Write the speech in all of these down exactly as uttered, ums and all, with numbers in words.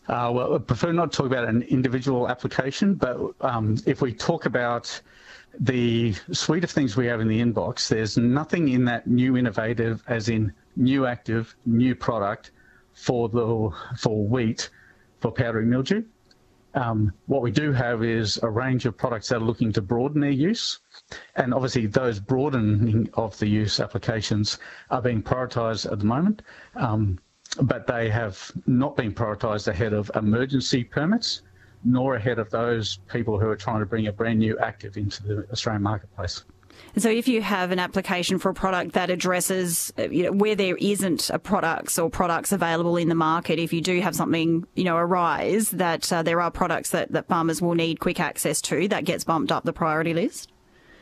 Uh, well, I prefer not to talk about an individual application, but um, if we talk about the suite of things we have in the inbox, there's nothing in that new innovative, as in new active, new product for the for wheat for powdery mildew. Um, what we do have is a range of products that are looking to broaden their use, and obviously those broadening of the use applications are being prioritised at the moment. Um, but they have not been prioritised ahead of emergency permits, nor ahead of those people who are trying to bring a brand new active into the Australian marketplace. And so if you have an application for a product that addresses, you know, where there isn't a products or products available in the market, if you do have something, you know, arise that uh, there are products that, that farmers will need quick access to, that gets bumped up the priority list?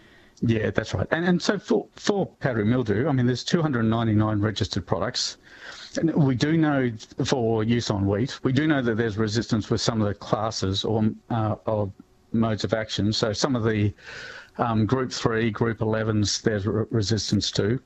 Yeah, that's right. And, and so for, for powdery mildew, I mean, there's two hundred ninety-nine registered products. And we do know for use on wheat, we do know that there's resistance with some of the classes or, uh, or modes of action. So some of the um, group three, group elevens, there's re resistance to.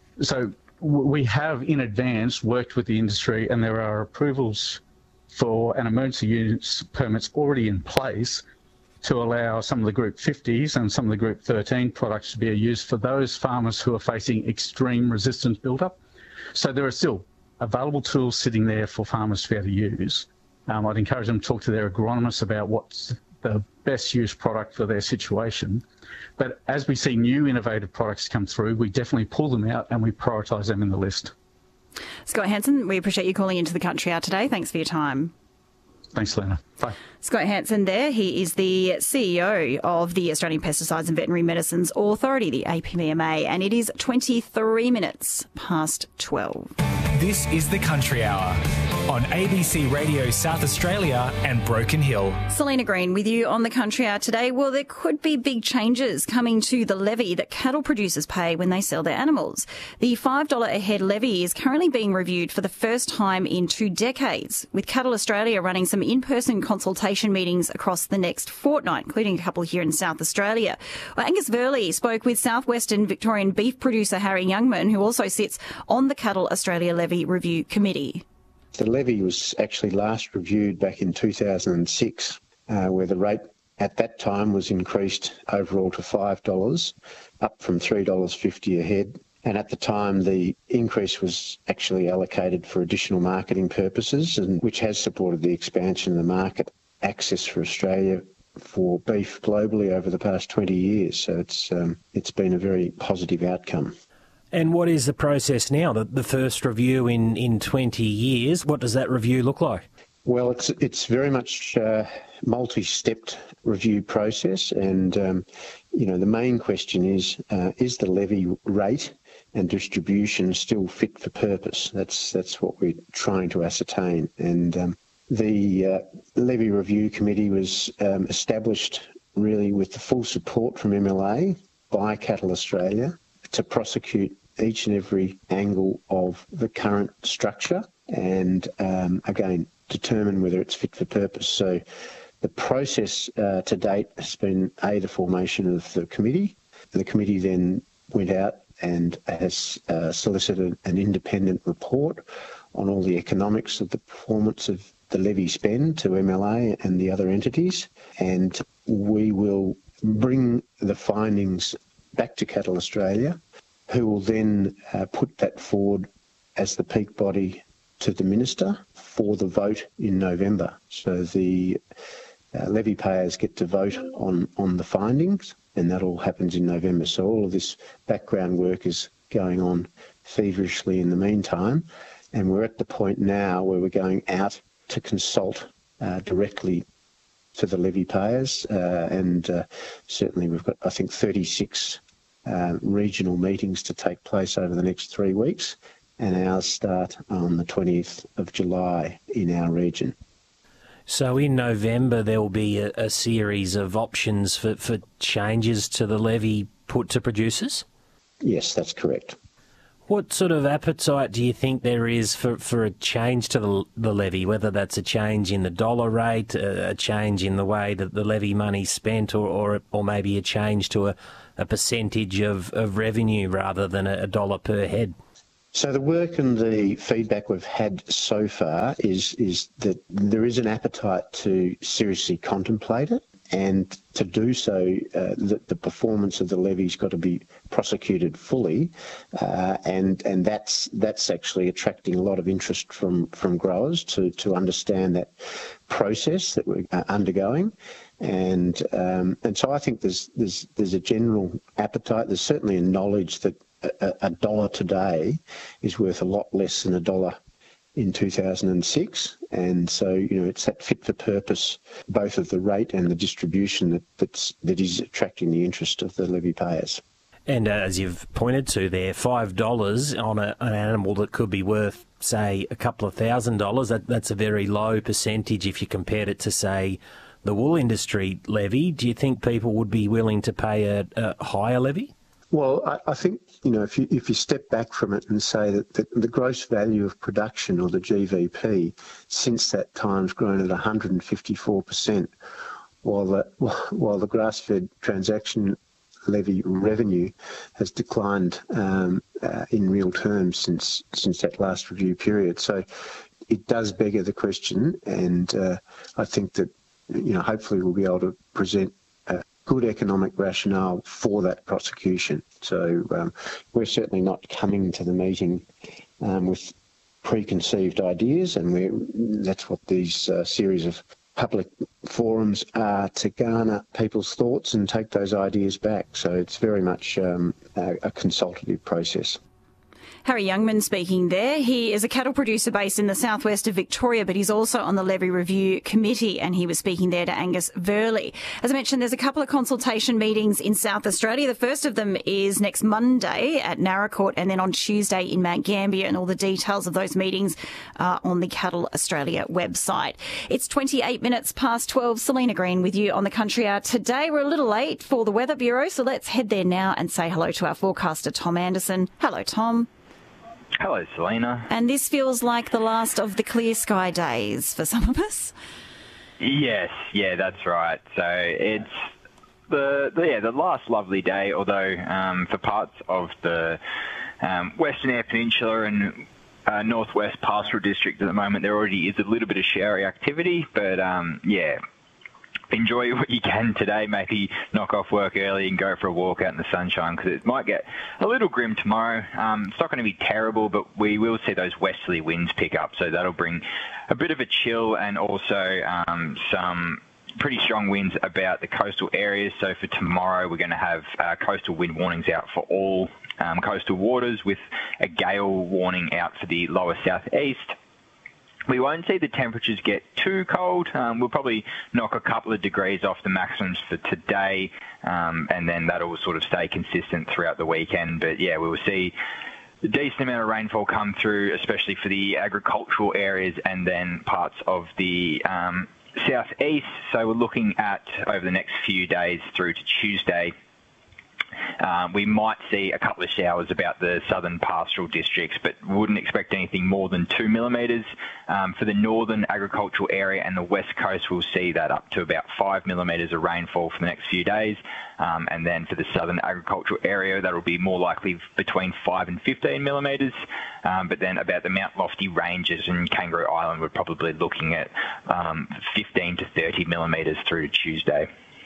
So we have in advance worked with the industry, and there are approvals for an emergency use permits already in place to allow some of the group fifties and some of the group thirteen products to be used for those farmers who are facing extreme resistance buildup. So there are still available tools sitting there for farmers to be able to use. Um, I'd encourage them to talk to their agronomists about what's the best use product for their situation. But as we see new innovative products come through, we definitely pull them out and we prioritise them in the list. Scott Hansen, we appreciate you calling into the Country Hour today. Thanks for your time. Thanks, Lena. Bye. Scott Hansen there. He is the C E O of the Australian Pesticides and Veterinary Medicines Authority, the A P V M A, and it is twenty-three minutes past twelve. This is the Country Hour on A B C Radio South Australia and Broken Hill. Selena Green with you on the Country Hour today. Well, there could be big changes coming to the levy that cattle producers pay when they sell their animals. The five dollars a head levy is currently being reviewed for the first time in two decades, with Cattle Australia running some in-person consultation meetings across the next fortnight, including a couple here in South Australia. Well, Angus Verley spoke with Southwestern Victorian beef producer Harry Youngman, who also sits on the Cattle Australia Levy Review Committee. The levy was actually last reviewed back in two thousand six, uh, where the rate at that time was increased overall to five dollars, up from three dollars fifty a head. And at the time, the increase was actually allocated for additional marketing purposes, and which has supported the expansion of the market access for Australia for beef globally over the past twenty years. So it's um, it's been a very positive outcome. And what is the process now? The, the first review in, in twenty years, what does that review look like? Well, it's it's very much a multi-stepped review process, and um, you know the main question is uh, is the levy rate and distribution still fit for purpose? That's that's what we're trying to ascertain. And um, the uh, levy review committee was um, established really with the full support from M L A by Cattle Australia to prosecute each and every angle of the current structure and, um, again, determine whether it's fit for purpose. So the process uh, to date has been, A, the formation of the committee. The committee then went out and has uh, solicited an independent report on all the economics of the performance of the levy spend to M L A and the other entities. And we will bring the findings back to Cattle Australia, who will then uh, put that forward as the peak body to the Minister for the vote in November. So the uh, levy payers get to vote on, on the findings, and that all happens in November. So all of this background work is going on feverishly in the meantime, and we're at the point now where we're going out to consult uh, directly to the levy payers, uh, and uh, certainly we've got, I think, thirty-six Uh, regional meetings to take place over the next three weeks, and ours start on the twentieth of July in our region. So in November there will be a, a series of options for, for changes to the levy put to producers? Yes, that's correct. What sort of appetite do you think there is for, for a change to the, the levy, whether that's a change in the dollar rate, a, a change in the way that the levy money's spent, or, or, or maybe a change to a, a percentage of, of revenue rather than a, a dollar per head? So the work and the feedback we've had so far is is that there is an appetite to seriously contemplate it, and to do so, uh, the, the performance of the levy's got to be prosecuted fully, uh, and and that's that's actually attracting a lot of interest from from growers to to understand that process that we're undergoing. And um, and so I think there's there's there's a general appetite. There's certainly a knowledge that a, a dollar today is worth a lot less than a dollar in two thousand six, and so you know it's that fit for purpose, both of the rate and the distribution, that that's, that is attracting the interest of the levy payers. And uh, as you've pointed to there, five dollars on a, an animal that could be worth, say, a couple of thousand dollars. That that's a very low percentage if you compared it to, say, the wool industry levy. Do you think people would be willing to pay a, a higher levy? Well, I, I think, you know, if you if you step back from it and say that the, the gross value of production, or the G V P, since that time has grown at one hundred fifty-four percent, while the, while the grass-fed transaction levy revenue has declined um, uh, in real terms since since that last review period. So it does beg the question, and uh, I think that, you know, hopefully we'll be able to present a good economic rationale for that prosecution. So um, we're certainly not coming to the meeting um, with preconceived ideas, and we're, that's what these uh, series of public forums are, to garner people's thoughts and take those ideas back. So it's very much um, a, a consultative process. Harry Youngman speaking there. He is a cattle producer based in the southwest of Victoria, but he's also on the Levy Review Committee, and he was speaking there to Angus Verley. As I mentioned, there's a couple of consultation meetings in South Australia. The first of them is next Monday at Naracoorte, and then on Tuesday in Mount Gambier, and all the details of those meetings are on the Cattle Australia website. It's twenty-eight minutes past twelve. Selena Green with you on the Country Hour. Today we're a little late for the Weather Bureau, so let's head there now and say hello to our forecaster, Tom Anderson. Hello, Tom. Hello, Selena. And this feels like the last of the clear sky days for some of us. Yes, yeah, that's right. So it's the, the yeah the last lovely day, although um, for parts of the um, Western Eyre Peninsula and uh, Northwest Pastoral District at the moment, there already is a little bit of showery activity, but um, yeah. Enjoy what you can today. Maybe knock off work early and go for a walk out in the sunshine, because it might get a little grim tomorrow. Um, it's not going to be terrible, but we will see those westerly winds pick up, so that'll bring a bit of a chill and also um, some pretty strong winds about the coastal areas. So for tomorrow, we're going to have uh, coastal wind warnings out for all um, coastal waters, with a gale warning out for the lower southeast. We won't see the temperatures get too cold. Um, we'll probably knock a couple of degrees off the maximums for today, um, and then that'll sort of stay consistent throughout the weekend. But yeah, we will see a decent amount of rainfall come through, especially for the agricultural areas and then parts of the um, southeast. So we're looking at, over the next few days through to Tuesday, Um, we might see a couple of showers about the southern pastoral districts, but wouldn't expect anything more than two millimetres. Um, for the northern agricultural area and the west coast, we'll see that up to about five millimetres of rainfall for the next few days. Um, and then for the southern agricultural area, that'll be more likely between five and fifteen millimetres. Um, but then about the Mount Lofty Ranges and Kangaroo Island, we're probably looking at um, fifteen to thirty millimetres through to Tuesday.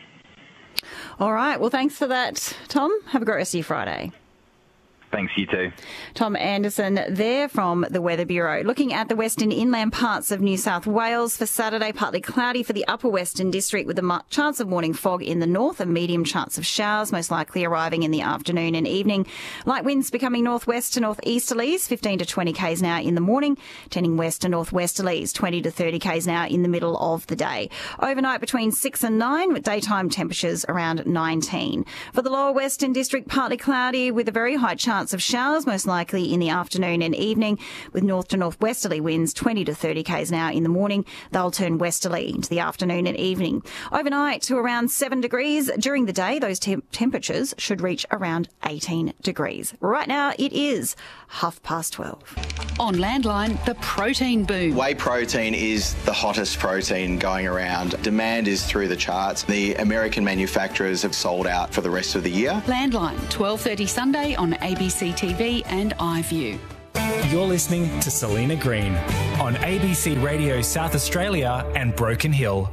All right. Well, thanks for that, Tom. Have a great rest of your Friday. Thanks, you too. Tom Anderson there from the Weather Bureau. Looking at the western inland parts of New South Wales for Saturday, partly cloudy for the upper western district with a chance of morning fog in the north, a medium chance of showers, most likely arriving in the afternoon and evening. Light winds becoming northwest to northeasterlies, fifteen to twenty k's an hour in the morning, tending west to northwesterlies, twenty to thirty k's an hour in the middle of the day. Overnight between six and nine, with daytime temperatures around nineteen. For the lower western district, partly cloudy with a very high chance of showers, most likely in the afternoon and evening, with north to northwesterly winds twenty to thirty k's an hour in the morning. They'll turn westerly into the afternoon and evening. Overnight to around seven degrees. During the day, those temp- temperatures should reach around eighteen degrees. Right now, it is half past twelve. On Landline, the protein boom. Whey protein is the hottest protein going around. Demand is through the charts. The American manufacturers have sold out for the rest of the year. Landline, twelve thirty Sunday on A B C T V and iView. You're listening to Selena Green on A B C Radio South Australia and Broken Hill.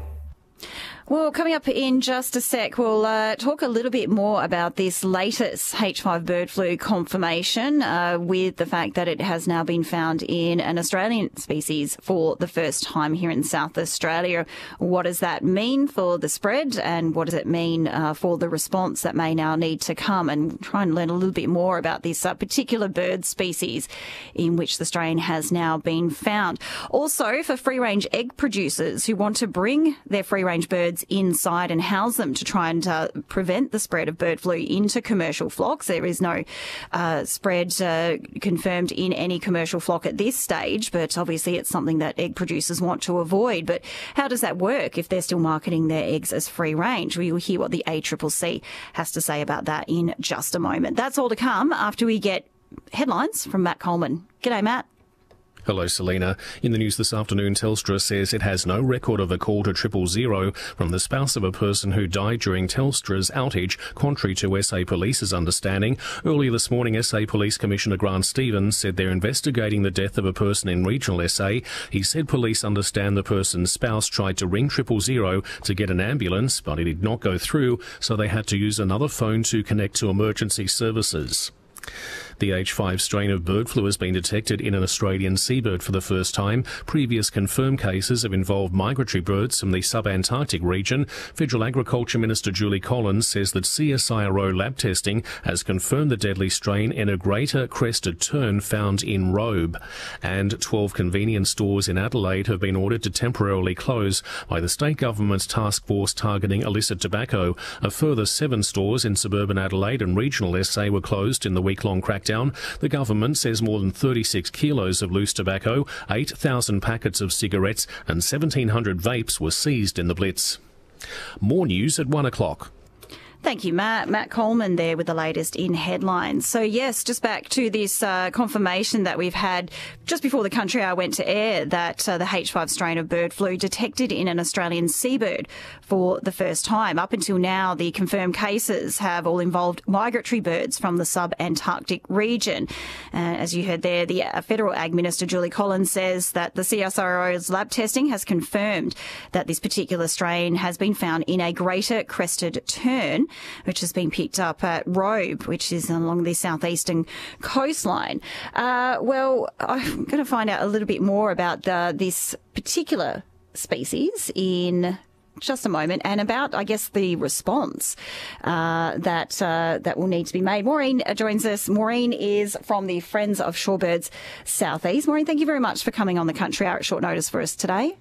Well, coming up in just a sec, we'll uh, talk a little bit more about this latest H five bird flu confirmation uh, with the fact that it has now been found in an Australian species for the first time here in South Australia. What does that mean for the spread, and what does it mean uh, for the response that may now need to come? And try and learn a little bit more about this uh, particular bird species in which the strain has now been found. Also, for free-range egg producers who want to bring their free-range birds inside and house them to try and uh, prevent the spread of bird flu into commercial flocks. There is no uh, spread uh, confirmed in any commercial flock at this stage, but obviously it's something that egg producers want to avoid. But how does that work if they're still marketing their eggs as free range? We will hear what the A C C C has to say about that in just a moment. That's all to come after we get headlines from Matt Coleman. G'day, Matt. Hello, Selena. In the news this afternoon, Telstra says it has no record of a call to triple zero from the spouse of a person who died during Telstra's outage, contrary to S A Police's understanding. Earlier this morning, S A Police Commissioner Grant Stevens said they're investigating the death of a person in regional S A. He said police understand the person's spouse tried to ring triple zero to get an ambulance, but it did not go through, so they had to use another phone to connect to emergency services. The H five strain of bird flu has been detected in an Australian seabird for the first time. Previous confirmed cases have involved migratory birds from the sub-Antarctic region. Federal Agriculture Minister Julie Collins says that C S I R O lab testing has confirmed the deadly strain in a greater crested tern found in Robe. And twelve convenience stores in Adelaide have been ordered to temporarily close by the state government's task force targeting illicit tobacco. A further seven stores in suburban Adelaide and regional S A were closed in the week-long crackdown. The government says more than thirty-six kilos of loose tobacco, eight thousand packets of cigarettes and seventeen hundred vapes were seized in the blitz. More news at one o'clock. Thank you, Matt. Matt Coleman there with the latest in headlines. So, yes, just back to this uh, confirmation that we've had just before the Country Hour went to air that uh, the H five strain of bird flu detected in an Australian seabird for the first time. Up until now, the confirmed cases have all involved migratory birds from the sub-Antarctic region. Uh, as you heard there, the uh, Federal Ag Minister Julie Collins says that the C S I R O's lab testing has confirmed that this particular strain has been found in a greater crested tern, which has been picked up at Robe, which is along the southeastern coastline. Uh, well, I'm going to find out a little bit more about the, this particular species in just a moment, and about, I guess, the response uh, that uh, that will need to be made. Maureen joins us. Maureen is from the Friends of Shorebirds Southeast. Maureen, thank you very much for coming on the Country Hour at short notice for us today.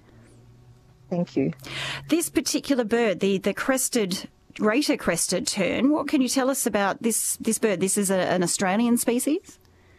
Thank you. This particular bird, the, the crested greater crested tern. What can you tell us about this this bird? This is a, an Australian species?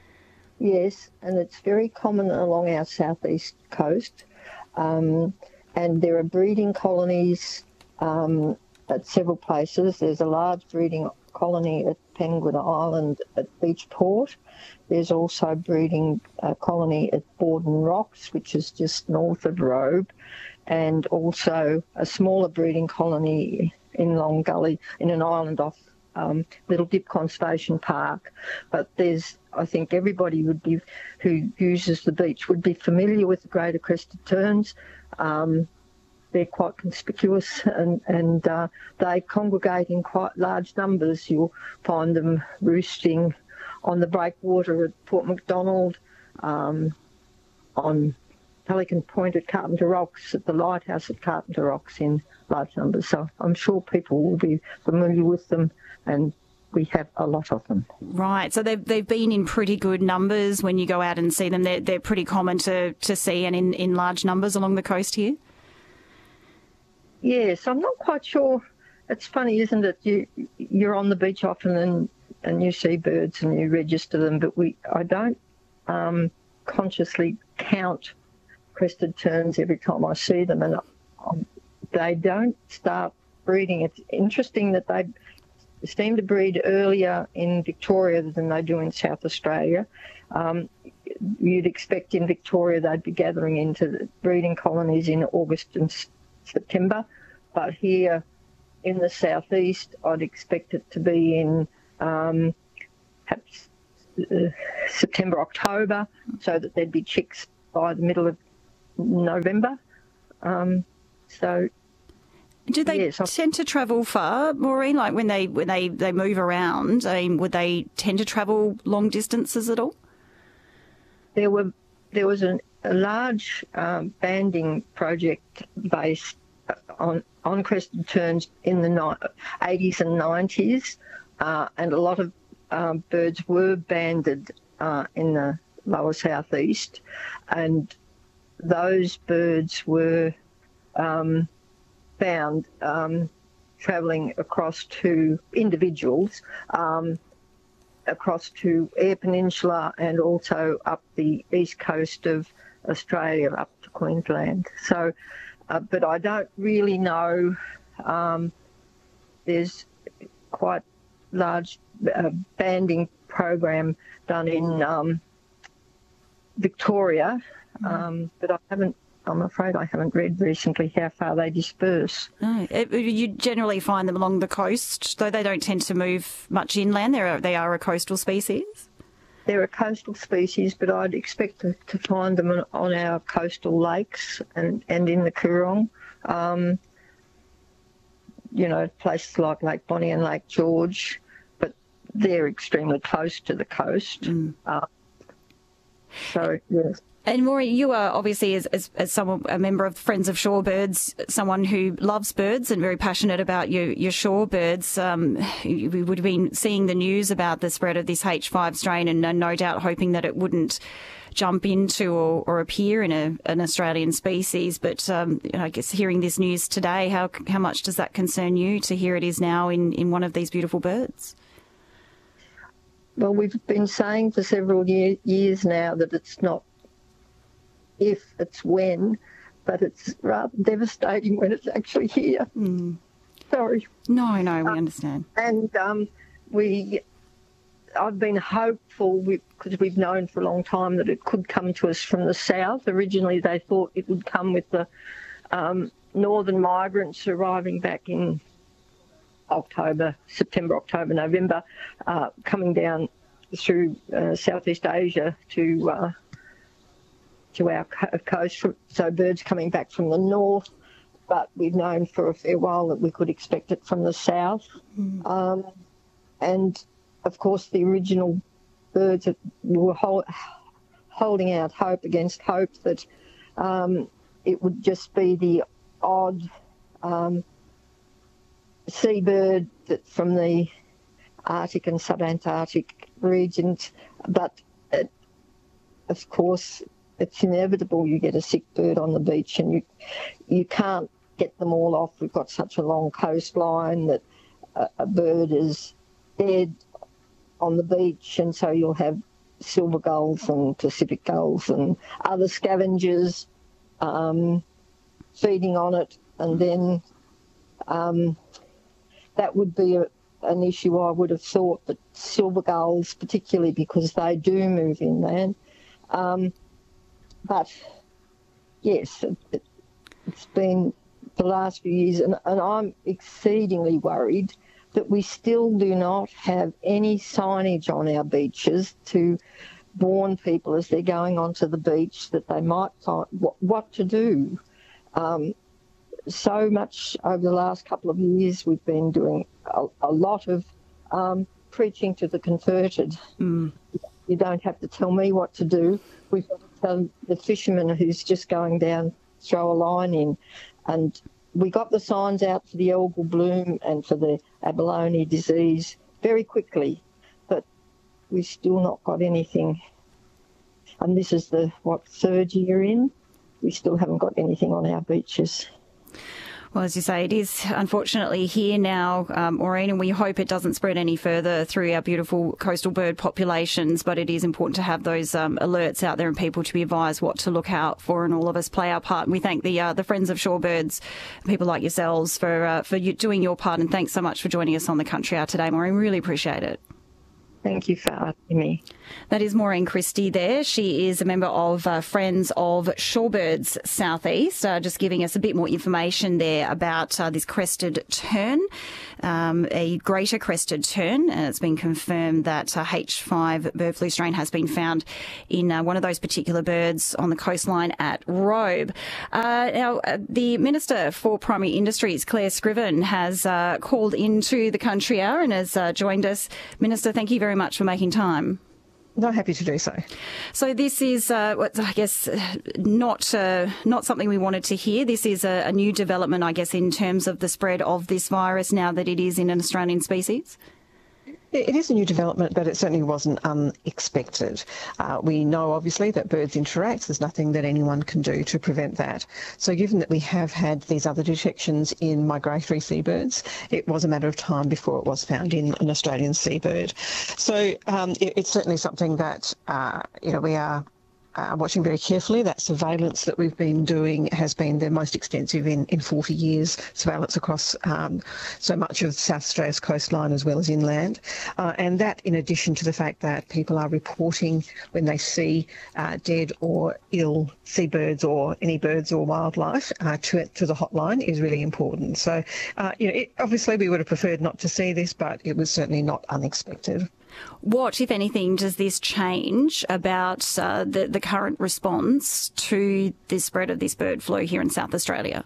Yes, and it's very common along our southeast coast. Um, and there are breeding colonies um, at several places. There's a large breeding colony at Penguin Island at Beachport. There's also a breeding uh, colony at Borden Rocks, which is just north of Robe, and also a smaller breeding colony in Long Gully, in an island off um, Little Dip Conservation Park. But there's, I think everybody would be, who uses the beach would be familiar with the greater crested terns. Um, they're quite conspicuous, and, and uh, they congregate in quite large numbers. You'll find them roosting on the breakwater at Port Macdonald, um, on Pelican Point at Carpenter Rocks, at the lighthouse at Carpenter Rocks in large numbers. So I'm sure people will be familiar with them, and we have a lot of them. Right. So they've, they've been in pretty good numbers when you go out and see them. They're, they're pretty common to, to see and in, in large numbers along the coast here? Yes, I'm not quite sure. It's funny, isn't it? You, you're on the beach often and, and you see birds and you register them, but we I don't um, consciously count crested terns every time I see them, and um, they don't start breeding. It's interesting that they seem to breed earlier in Victoria than they do in South Australia. Um, you'd expect in Victoria they'd be gathering into the breeding colonies in August and S- September, but here in the southeast I'd expect it to be in um, perhaps uh, September, October, so that there'd be chicks by the middle of November. Um, so, do they yes, tend to travel far, Maureen? Like when they when they, they move around, I mean, would they tend to travel long distances at all? There were there was an, a large um, banding project based on on crested terns in the eighties and nineties, uh, and a lot of um, birds were banded uh, in the lower southeast, and those birds were um, found um, travelling across to individuals, um, across to Eyre Peninsula and also up the east coast of Australia, up to Queensland. So, uh, but I don't really know. Um, there's quite large uh, banding program done in um, Victoria, um, but I haven't. I'm afraid I haven't read recently how far they disperse. No, it, you generally find them along the coast, though they don't tend to move much inland. They're, they are a coastal species. They're a coastal species, but I'd expect to, to find them on, on our coastal lakes and, and in the Coorong. Um, you know, places like Lake Bonny and Lake George, but they're extremely close to the coast. Mm. Uh, so, yes. And Maureen, you are obviously, as, as, as someone, a member of Friends of Shorebirds, someone who loves birds and very passionate about your, your shorebirds. Um, we would have been seeing the news about the spread of this H five strain and uh, no doubt hoping that it wouldn't jump into or, or appear in a, an Australian species. But um, you know, I guess hearing this news today, how how much does that concern you to hear it is now in, in one of these beautiful birds? Well, we've been saying for several year, years now that it's not if, it's when, but it's rather devastating when it's actually here. Mm. Sorry. No, no, we um, understand. And um, we, I've been hopeful, because we've known for a long time that it could come to us from the south. Originally they thought it would come with the um, northern migrants arriving back in October, September, October, November, uh, coming down through uh, Southeast Asia to uh, to our coast, so birds coming back from the north, but we've known for a fair while that we could expect it from the south. Mm. Um, and, of course, the original birds were hold, holding out hope against hope that um, it would just be the odd um, seabird that from the Arctic and subantarctic regions, but, it, of course, it's inevitable you get a sick bird on the beach and you you can't get them all off. We've got such a long coastline that a, a bird is dead on the beach, and so you'll have silver gulls and Pacific gulls and other scavengers um, feeding on it, and then um, that would be a, an issue I would have thought, but silver gulls particularly because they do move inland. Um, But, yes, it, it, it's been the last few years, and, and I'm exceedingly worried that we still do not have any signage on our beaches to warn people as they're going onto the beach that they might find what, what to do. Um, so much over the last couple of years we've been doing a, a lot of um, preaching to the converted. Mm. You don't have to tell me what to do. We've got to tell the fisherman who's just going down, throw a line in. And we got the signs out for the algal bloom and for the abalone disease very quickly, but we've still not got anything. And this is the, what, third year in? We still haven't got anything on our beaches. Well, as you say, it is unfortunately here now, um, Maureen, and we hope it doesn't spread any further through our beautiful coastal bird populations, but it is important to have those um, alerts out there and people to be advised what to look out for, and all of us play our part. And we thank the uh, the Friends of Shorebirds, people like yourselves, for, uh, for you doing your part, and thanks so much for joining us on the Country Hour today, Maureen. Really appreciate it. Thank you for asking me. That is Maureen Christie there. She is a member of uh, Friends of Shorebirds Southeast, uh, just giving us a bit more information there about uh, this crested tern, um, a greater crested tern. And it's been confirmed that uh, H five bird flu strain has been found in uh, one of those particular birds on the coastline at Robe. Uh, now, uh, the Minister for Primary Industries, Claire Scriven, has uh, called into the Country Hour and has uh, joined us. Minister, thank you very much for making time. No, happy to do so. So this is, uh, I guess, not uh, not something we wanted to hear. This is a, a new development, I guess, in terms of the spread of this virus now that it is in an Australian species. It is a new development, but it certainly wasn't unexpected. Uh, we know, obviously, that birds interact. There's nothing that anyone can do to prevent that. So given that we have had these other detections in migratory seabirds, it was a matter of time before it was found in an Australian seabird. So um, it, it's certainly something that, uh, you know, we are Uh, watching very carefully. That surveillance that we've been doing has been the most extensive in, in forty years, surveillance across um, so much of South Australia's coastline as well as inland. Uh, and that in addition to the fact that people are reporting when they see uh, dead or ill seabirds or any birds or wildlife uh, to, to the hotline is really important. So, uh, you know, it, obviously we would have preferred not to see this, but it was certainly not unexpected. What, if anything, does this change about uh, the, the current response to the spread of this bird flu here in South Australia?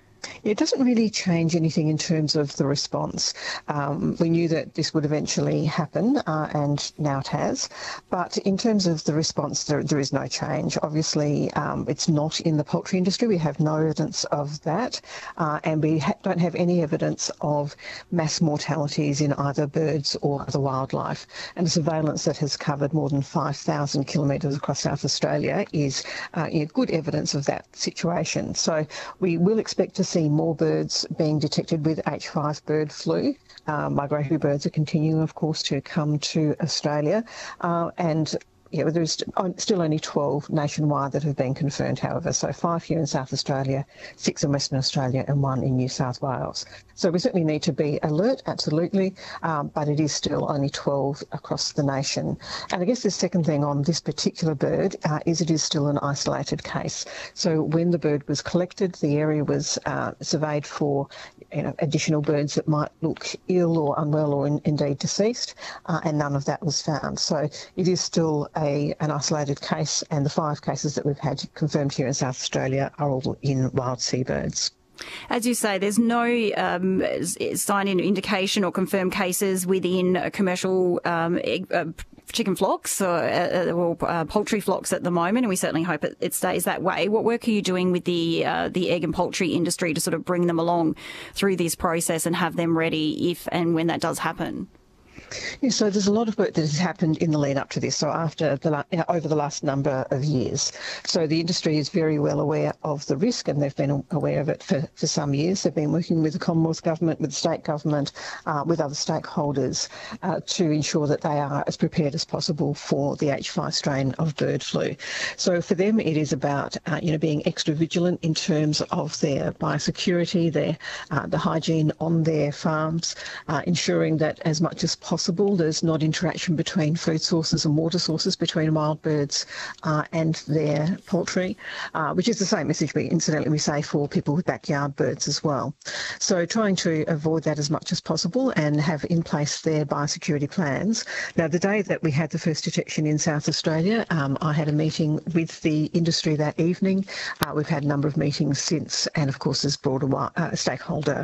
It doesn't really change anything in terms of the response. Um, we knew that this would eventually happen, uh, and now it has. But in terms of the response, there, there is no change. Obviously, um, it's not in the poultry industry. We have no evidence of that, uh, and we ha- don't have any evidence of mass mortalities in either birds or other wildlife. And the surveillance that has covered more than five thousand kilometres across South Australia is uh, you know, good evidence of that situation. So we will expect to see more birds being detected with H five bird flu. Uh, migratory birds are continuing, of course, to come to Australia, uh, and yeah, there's still only twelve nationwide that have been confirmed, however, so five here in South Australia, six in Western Australia and one in New South Wales. So we certainly need to be alert, absolutely, um, but it is still only twelve across the nation. And I guess the second thing on this particular bird uh, is it is still an isolated case. So when the bird was collected, the area was uh, surveyed for you know, additional birds that might look ill or unwell or in, indeed deceased, uh, and none of that was found. So it is still a, an isolated case, and the five cases that we've had confirmed here in South Australia are all in wild seabirds. As you say, there's no um, sign, indication or confirmed cases within a commercial um, egg, uh, chicken flocks or, uh, or uh, poultry flocks at the moment, and we certainly hope it, it stays that way. What work are you doing with the uh, the egg and poultry industry to sort of bring them along through this process and have them ready if and when that does happen? Yeah, so there's a lot of work that has happened in the lead up to this, so after the, you know, over the last number of years. So the industry is very well aware of the risk, and they've been aware of it for, for some years. They've been working with the Commonwealth Government, with the state government, uh, with other stakeholders uh, to ensure that they are as prepared as possible for the H five strain of bird flu. So for them, it is about uh, you know being extra vigilant in terms of their biosecurity, their uh, the hygiene on their farms, uh, ensuring that as much as possible Possible. There's not interaction between food sources and water sources between wild birds uh, and their poultry, uh, which is the same message we incidentally we say for people with backyard birds as well. So trying to avoid that as much as possible and have in place their biosecurity plans. Now, the day that we had the first detection in South Australia, um, I had a meeting with the industry that evening. Uh, we've had a number of meetings since, and of course there's broader uh, stakeholder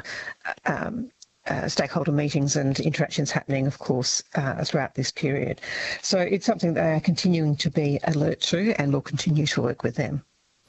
um, Uh, stakeholder meetings and interactions happening, of course, uh, throughout this period. So it's something they are continuing to be alert to, and we'll continue to work with them.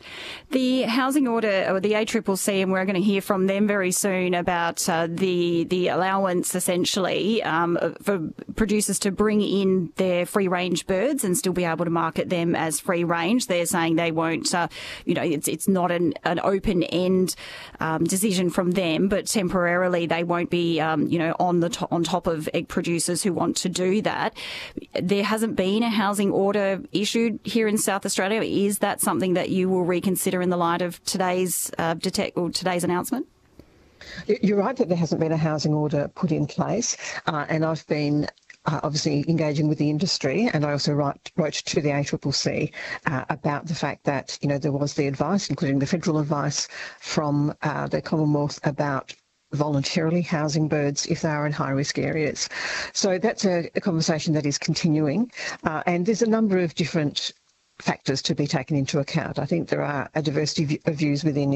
The housing order, or the A C C C, and we're going to hear from them very soon about uh, the the allowance, essentially, um, for producers to bring in their free-range birds and still be able to market them as free-range. They're saying they won't, uh, you know, it's it's not an, an open-end um, decision from them, but temporarily they won't be, um, you know, on the to- on top of egg producers who want to do that. There hasn't been a housing order issued here in South Australia. Is that something that you will reconsider in the light of today's uh, detect or today's announcement? You're right that there hasn't been a housing order put in place, uh, and I've been uh, obviously engaging with the industry, and I also write, wrote to the A C C C uh, about the fact that, you know, there was the advice, including the federal advice from uh, the Commonwealth about voluntarily housing birds if they are in high-risk areas. So that's a, a conversation that is continuing, uh, and there's a number of different factors to be taken into account. I think there are a diversity of views within